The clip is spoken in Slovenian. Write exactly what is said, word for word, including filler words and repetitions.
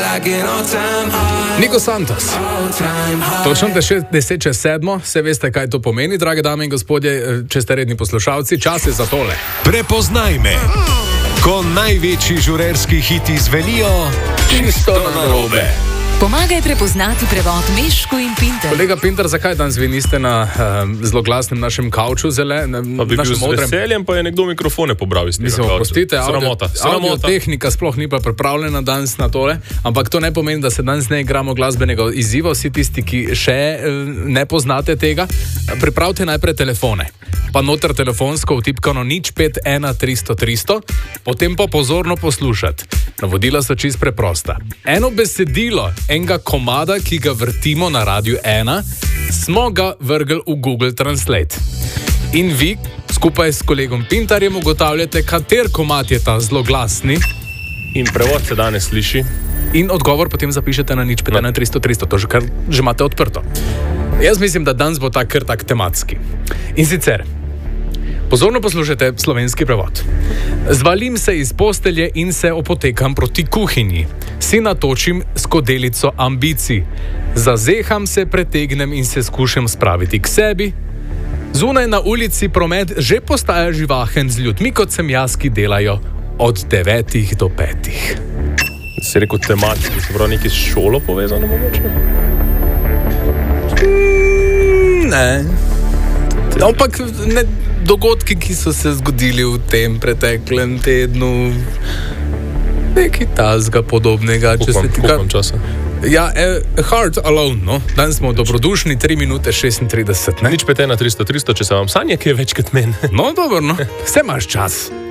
Niko Santos. Točno deset čez sedmo, se veste, kaj to pomeni, drage dame in gospodje, če ste redni poslušalci, čas je za tole. Prepoznaj me, ko največji žurerski hiti zvenijo čisto narobe. Pomagaj prepoznati prevod Meško in Pinter. Kolega Pinter, zakaj danes vi niste na uh, zloglasnem našem kavču zele? Na, pa bi bil z veseljem, pa je nekdo mikrofone pobral iz tega Mislim, kavču. Postite, Sramota. Audio, audio tehnika sploh ni pa pripravljena danes na tole, ampak to ne pomeni, da se danes ne igramo glasbenega izziva. Vsi tisti, ki še uh, ne poznate tega, pripravite najprej telefone. Pa noter telefonsko vtipkano nič pet ena tristo tristo, potem pa pozorno poslušati. Navodila so čist preprosta. Eno besedilo enega komada, ki ga vrtimo na Radiu ena, smo ga vrgli v Google Translate. In vi, skupaj s kolegom Pintarjem, ugotavljate, kater komad je ta zloglasni. In prevod se danes sliši. In odgovor potem zapišete na nič pet ena tristo tristo, to že, kar, že imate odprto. Jaz mislim, da danes bo tak kar tak tematski. In sicer, pozorno poslušajte slovenski prevod. Zvalim se iz postelje in se opotekam proti kuhinji. Si natočim skodelico ambicij. Zazeham se, pretegnem in se skušam spraviti k sebi. Zunaj na ulici promet že postaja živahen z ljudmi, kot sem jaz, ki delajo od devetih do petih. Si rekel tematski, se pravi nekaj s šolo povezano mogoče? Mm, ne. Ampak ne, dogodki, ki so se zgodili v tem preteklem tednu, nekaj tazga podobnega. Koliko časa? Ja, eh, Heart Alone, no. Danes smo dobrodušni, tri minute šestintrideset, ne? Nič pet ena tristo tristo, če se vam sanje, ki je več kot meni. No, dobro, no. Vse imaš čas.